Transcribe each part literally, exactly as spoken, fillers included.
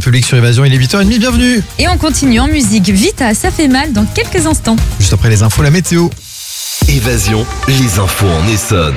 Public sur Évasion, il est huit heures trente, bienvenue. Et on continue en musique. Vita, ça fait mal dans quelques instants. Juste après les infos, la météo. Évasion, les infos en Essonne.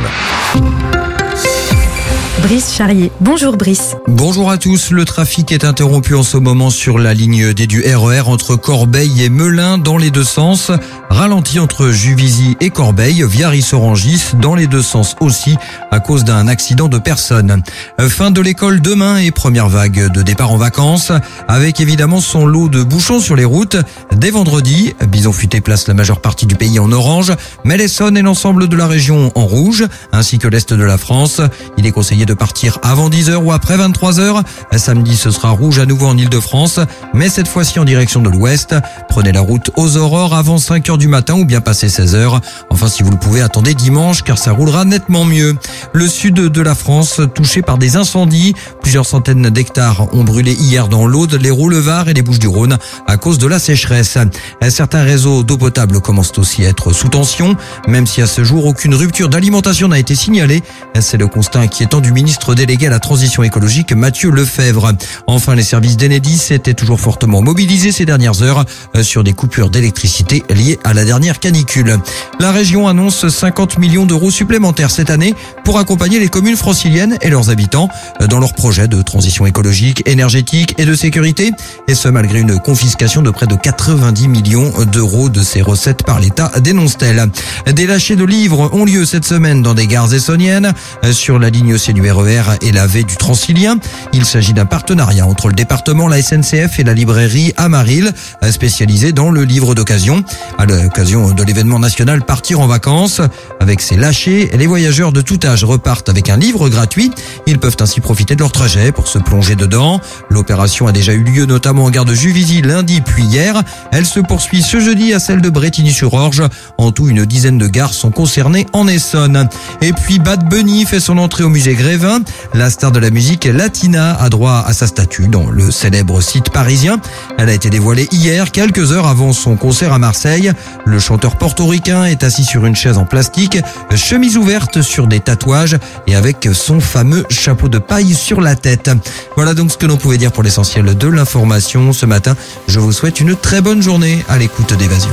Brice Charrier. Bonjour Brice. Bonjour à tous. Le trafic est interrompu en ce moment sur la ligne D du R E R entre Corbeil et Melun dans les deux sens. Ralenti entre Juvisy et Corbeil, via Ris-Orangis dans les deux sens aussi à cause d'un accident de personne. Fin de l'école demain et première vague de départ en vacances avec évidemment son lot de bouchons sur les routes. Dès vendredi, Bison Futé place la majeure partie du pays en orange, mais l'Essonne et l'ensemble de la région en rouge, ainsi que l'Est de la France. Il est conseillé de partir avant dix heures ou après vingt-trois heures. Samedi, ce sera rouge à nouveau en Ile-de-France, mais cette fois-ci en direction de l'ouest. Prenez la route aux aurores avant cinq heures du matin ou bien passé seize heures. Enfin, si vous le pouvez, attendez dimanche car ça roulera nettement mieux. Le sud de la France touché par des incendies. Plusieurs centaines d'hectares ont brûlé hier dans l'Aude, l'Hérault, le Var et les Bouches-du-Rhône à cause de la sécheresse. Certains réseaux d'eau potable commencent aussi à être sous tension, même si à ce jour aucune rupture d'alimentation n'a été signalée. C'est le constat inquiétant du ministre délégué à la transition écologique Mathieu Lefebvre. Enfin, les services d'Enedis étaient toujours fortement mobilisés ces dernières heures sur des coupures d'électricité liées à la dernière canicule. La région annonce cinquante millions d'euros supplémentaires cette année pour accompagner les communes franciliennes et leurs habitants dans leurs projets de transition écologique, énergétique et de sécurité. Et ce, malgré une confiscation de près de quatre-vingt-dix millions d'euros de ces recettes par l'État, dénonce-t-elle. Des lâchers de livres ont lieu cette semaine dans des gares essonniennes sur la ligne C du R E R et la V du Transilien. Il s'agit d'un partenariat entre le département, la S N C F et la librairie Amaril, spécialisée dans le livre d'occasion. À l'occasion de l'événement national Partir en vacances, avec ces lâchers, les voyageurs de tout âge repartent avec un livre gratuit. Ils peuvent ainsi profiter de leur trajet pour se plonger dedans. L'opération a déjà eu lieu notamment en gare de Juvisy lundi puis hier. Elle se poursuit ce jeudi à celle de Brétigny-sur-Orge. En tout, une dizaine de gares sont concernées en Essonne. Et puis Bad Bunny fait son entrée au musée Grévin. La star de la musique latina a droit à sa statue dans le célèbre site parisien. Elle a été dévoilée hier, quelques heures avant son concert à Marseille. Le chanteur portoricain est assis sur une chaise en plastique, chemise ouverte sur des tatouages et avec son fameux chapeau de paille sur la tête. Voilà donc ce que l'on pouvait dire pour l'essentiel de l'information ce matin. Je vous souhaite une très bonne journée à l'écoute d'Évasion.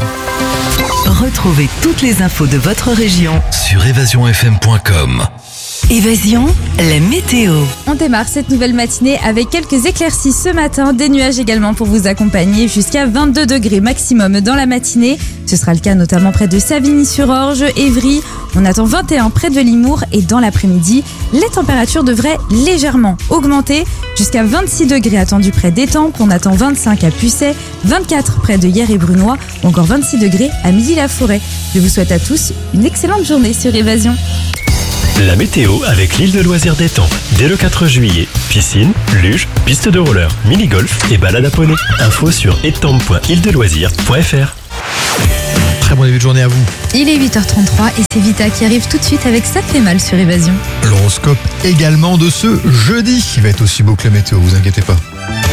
Retrouvez toutes les infos de votre région Sur évasion f m point com. Évasion, la météo. On démarre cette nouvelle matinée avec quelques éclaircies ce matin, des nuages également pour vous accompagner jusqu'à vingt-deux degrés maximum dans la matinée. Ce sera le cas notamment près de Savigny-sur-Orge, Évry. On attend vingt et un près de Limours et dans l'après-midi, les températures devraient légèrement augmenter jusqu'à vingt-six degrés attendus près d'Étampes. On attend vingt-cinq à Pucet, vingt-quatre près de Hyères et Brunois ou encore vingt-six degrés à Midi-la-Forêt. Je vous souhaite à tous une excellente journée sur Évasion. La météo avec l'île de loisirs d'Étampes. Dès le quatre juillet, piscine, luge, piste de roller, mini-golf et balade à poney. Info sur étampes point île de loisirs point f r. Très bon début de journée à vous. Il est huit heures trente-trois et c'est Vita qui arrive tout de suite avec Ça fait mal sur Évasion. L'horoscope également de ce jeudi. Il va être aussi beau que la météo, vous inquiétez pas.